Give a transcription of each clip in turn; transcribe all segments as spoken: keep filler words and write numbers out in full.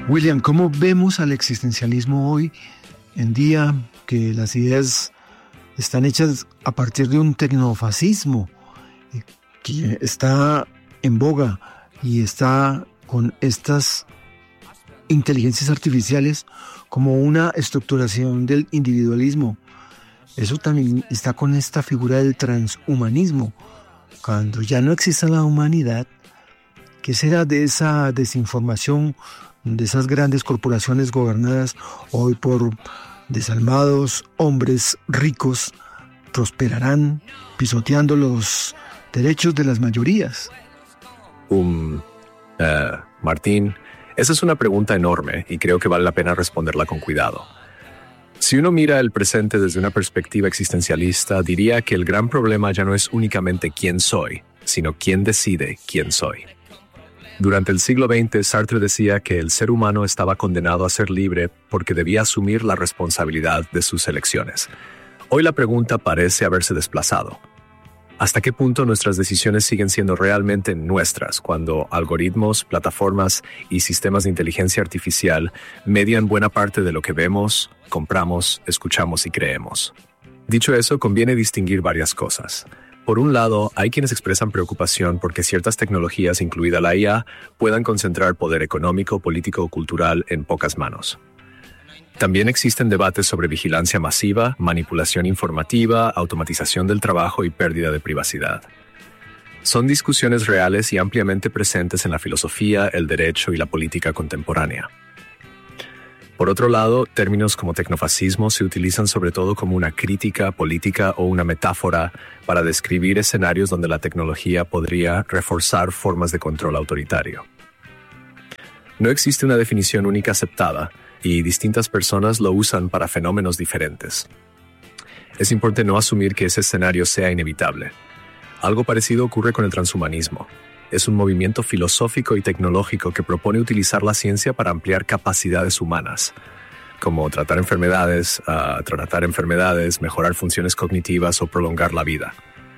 William, ¿cómo vemos al existencialismo hoy en día, que las ideas están hechas a partir de un tecnofascismo que está en boga y está con estas inteligencias artificiales como una estructuración del individualismo? Eso también está con esta figura del transhumanismo. Cuando ya no exista la humanidad, ¿qué será de esa desinformación, de esas grandes corporaciones gobernadas hoy por desalmados hombres ricos? ¿Prosperarán pisoteando los derechos de las mayorías? Um, uh, Martín, esa es una pregunta enorme y creo que vale la pena responderla con cuidado. Si uno mira el presente desde una perspectiva existencialista, diría que el gran problema ya no es únicamente quién soy, sino quién decide quién soy. Durante el siglo veinte, Sartre decía que el ser humano estaba condenado a ser libre porque debía asumir la responsabilidad de sus elecciones. Hoy la pregunta parece haberse desplazado. ¿Hasta qué punto nuestras decisiones siguen siendo realmente nuestras cuando algoritmos, plataformas y sistemas de inteligencia artificial median buena parte de lo que vemos, compramos, escuchamos y creemos? Dicho eso, conviene distinguir varias cosas. Por un lado, hay quienes expresan preocupación porque ciertas tecnologías, incluida la I A, puedan concentrar poder económico, político o cultural en pocas manos. También existen debates sobre vigilancia masiva, manipulación informativa, automatización del trabajo y pérdida de privacidad. Son discusiones reales y ampliamente presentes en la filosofía, el derecho y la política contemporánea. Por otro lado, términos como tecnofascismo se utilizan sobre todo como una crítica política o una metáfora para describir escenarios donde la tecnología podría reforzar formas de control autoritario. No existe una definición única aceptada, y distintas personas lo usan para fenómenos diferentes. Es importante no asumir que ese escenario sea inevitable. Algo parecido ocurre con el transhumanismo. Es un movimiento filosófico y tecnológico que propone utilizar la ciencia para ampliar capacidades humanas, como tratar enfermedades, uh, tratar enfermedades, mejorar funciones cognitivas o prolongar la vida.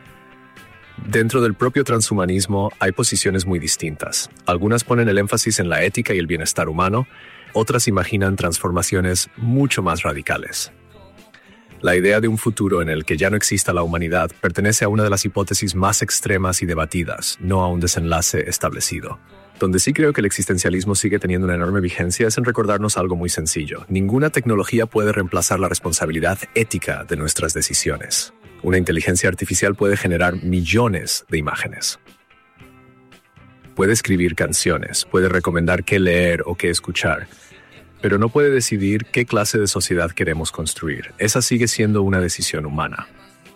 Dentro del propio transhumanismo hay posiciones muy distintas. Algunas ponen el énfasis en la ética y el bienestar humano, otras imaginan transformaciones mucho más radicales. La idea de un futuro en el que ya no exista la humanidad pertenece a una de las hipótesis más extremas y debatidas, no a un desenlace establecido. Donde sí creo que el existencialismo sigue teniendo una enorme vigencia es en recordarnos algo muy sencillo. Ninguna tecnología puede reemplazar la responsabilidad ética de nuestras decisiones. Una inteligencia artificial puede generar millones de imágenes. Puede escribir canciones, puede recomendar qué leer o qué escuchar, pero no puede decidir qué clase de sociedad queremos construir. Esa sigue siendo una decisión humana.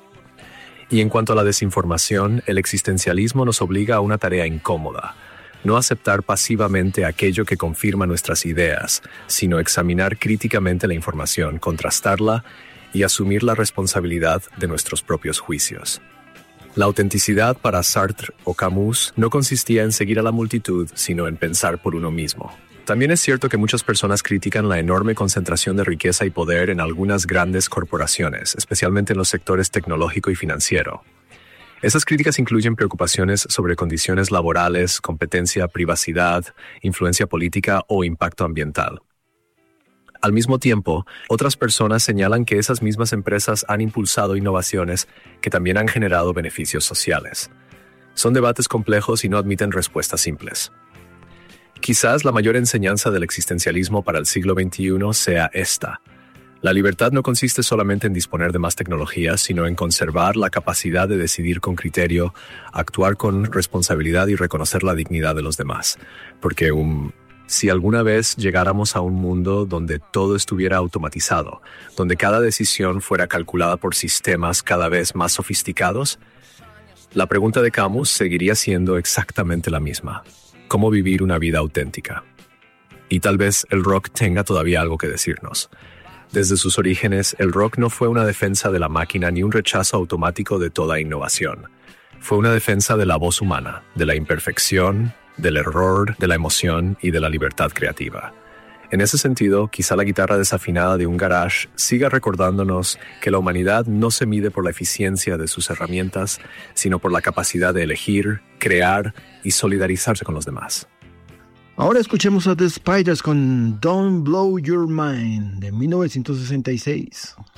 Y en cuanto a la desinformación, el existencialismo nos obliga a una tarea incómoda: no aceptar pasivamente aquello que confirma nuestras ideas, sino examinar críticamente la información, contrastarla y asumir la responsabilidad de nuestros propios juicios. La autenticidad para Sartre o Camus no consistía en seguir a la multitud, sino en pensar por uno mismo. También es cierto que muchas personas critican la enorme concentración de riqueza y poder en algunas grandes corporaciones, especialmente en los sectores tecnológico y financiero. Esas críticas incluyen preocupaciones sobre condiciones laborales, competencia, privacidad, influencia política o impacto ambiental. Al mismo tiempo, otras personas señalan que esas mismas empresas han impulsado innovaciones que también han generado beneficios sociales. Son debates complejos y no admiten respuestas simples. Quizás la mayor enseñanza del existencialismo para el siglo veintiuno sea esta: la libertad no consiste solamente en disponer de más tecnología, sino en conservar la capacidad de decidir con criterio, actuar con responsabilidad y reconocer la dignidad de los demás. Porque un... Si alguna vez llegáramos a un mundo donde todo estuviera automatizado, donde cada decisión fuera calculada por sistemas cada vez más sofisticados, la pregunta de Camus seguiría siendo exactamente la misma: ¿cómo vivir una vida auténtica? Y tal vez el rock tenga todavía algo que decirnos. Desde sus orígenes, el rock no fue una defensa de la máquina ni un rechazo automático de toda innovación. Fue una defensa de la voz humana, de la imperfección, del error, de la emoción y de la libertad creativa. En ese sentido, quizá la guitarra desafinada de un garage siga recordándonos que la humanidad no se mide por la eficiencia de sus herramientas, sino por la capacidad de elegir, crear y solidarizarse con los demás. Ahora escuchemos a The Spiders con Don't Blow Your Mind de mil novecientos sesenta y seis.